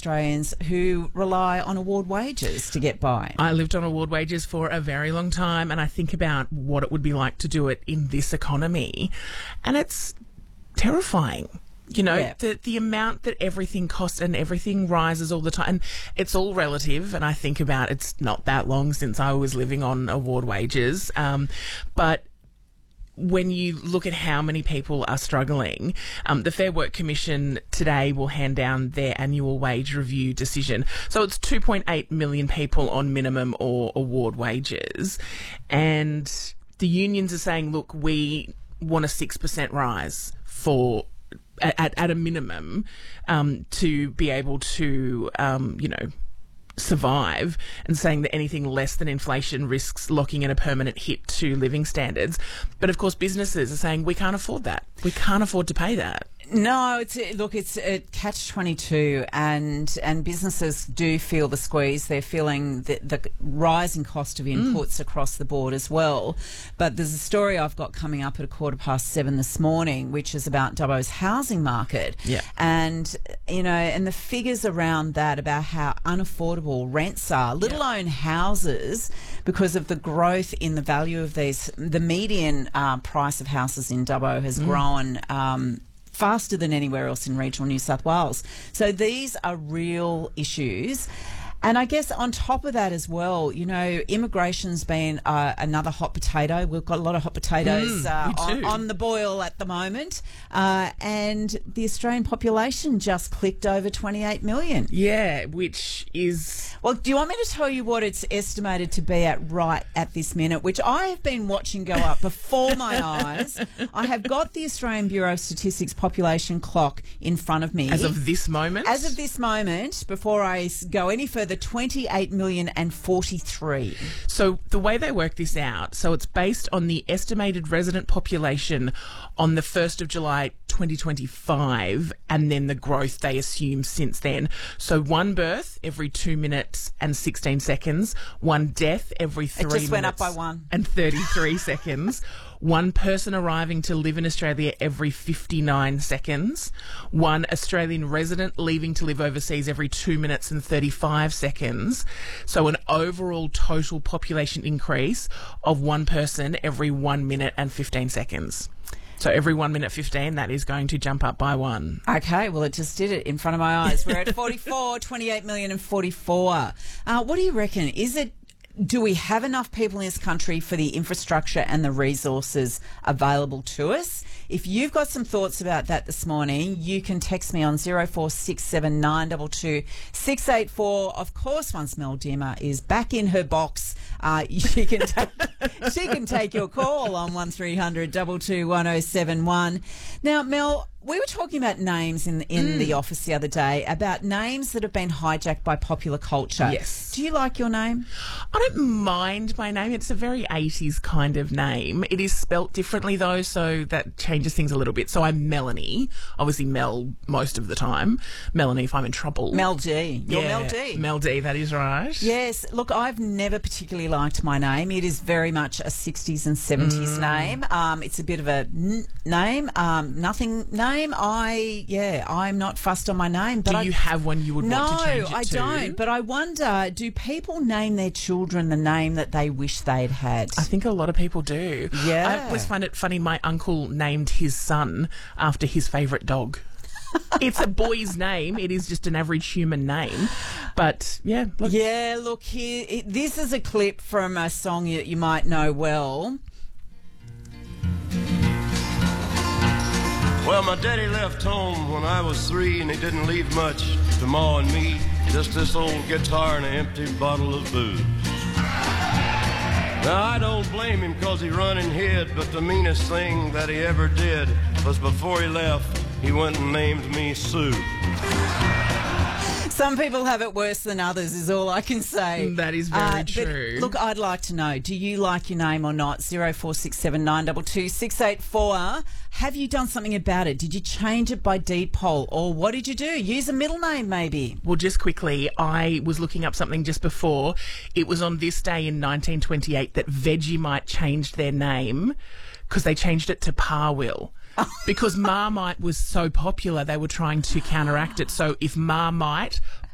Australians who rely on award wages to get by. I lived on award wages for a very long time, and I think about what it would be like to do it in this economy, and it's terrifying. You know, Yeah. the amount that everything costs and everything rises all the time. And it's all relative. And I think about it's not that long since I was living on award wages. But when you look at how many people are struggling, the Fair Work Commission today will hand down their annual wage review decision. So it's 2.8 million people on minimum or award wages. And the unions are saying, look, we want a 6% rise for at a minimum to be able to, survive, and saying that anything less than inflation risks locking in a permanent hit to living standards. But of course, businesses are saying we can't afford that. We can't afford to pay that. No, it's a catch-22, and businesses do feel the squeeze. They're feeling the rising cost of inputs across the board as well. But there's a story I've got coming up at 7:15 this morning, which is about Dubbo's housing market. Yeah. And, and the figures around that, about how unaffordable rents are, let alone houses, because of the growth in the value of these. The median price of houses in Dubbo has grown faster than anywhere else in regional New South Wales. So these are real issues. And I guess on top of that as well, immigration's been another hot potato. We've got a lot of hot potatoes on the boil at the moment. And the Australian population just clicked over 28 million. Yeah, which is... Well, do you want me to tell you what it's estimated to be at right at this minute, which I have been watching go up before my eyes? I have got the Australian Bureau of Statistics population clock in front of me. As of this moment? As of this moment, before I go any further, 28,043,000. So the way they work this out, so it's based on the estimated resident population on the 1st of July 2025, and then the growth they assume since then. So one birth every 2 minutes and 16 seconds, one death every 3 minutes. It just went up by one. And 33 seconds. One person arriving to live in Australia every 59 seconds. One Australian resident leaving to live overseas every 2 minutes and 35 seconds. So an overall total population increase of one person every 1 minute and 15 seconds. So every 1 minute 15, that is going to jump up by one. Okay, well, it just did it in front of my eyes. We're at 44, 28 million and 44. What do you reckon? Do we have enough people in this country for the infrastructure and the resources available to us? If you've got some thoughts about that this morning, you can text me on 0467 922 684. Of course, once Mel Dimmer is back in her box, she can take your call on 1300 222 1071. Now, Mel, we were talking about names in the office the other day, about names that have been hijacked by popular culture. Yes. Do you like your name? I don't mind my name. It's a very 80s kind of name. It is spelt differently, though, so that changes things a little bit. So I'm Melanie. Obviously, Mel most of the time. Melanie if I'm in trouble. Mel D. You're Mel D. Mel D, that is right. Yes. Look, I've never particularly liked my name. It is very much a 60s and 70s name. It's a bit of a name, nothing name. I'm not fussed on my name. But do you have one you would want to change it to? No, I don't. But I wonder, do people name their children the name that they wish they'd had? I think a lot of people do. Yeah. I always find it funny. My uncle named his son after his favourite dog. It's a boy's name. It is just an average human name. But, yeah. Look. Yeah, look, here. This is a clip from a song that you might know well. Well, my daddy left home when I was 3, and he didn't leave much to Ma and me. Just this old guitar and an empty bottle of booze. Now, I don't blame him 'cause he run and hid, but the meanest thing that he ever did was before he left, he went and named me Sue. Some people have it worse than others, is all I can say. That is very true. But look, I'd like to know, do you like your name or not? 0467 922 684. Have you done something about it? Did you change it by deed poll? Or what did you do? Use a middle name, maybe? Well, just quickly, I was looking up something just before. It was on this day in 1928 that Vegemite changed their name because they changed it to Parwill. Because Marmite was so popular, they were trying to counteract it. So if Marmite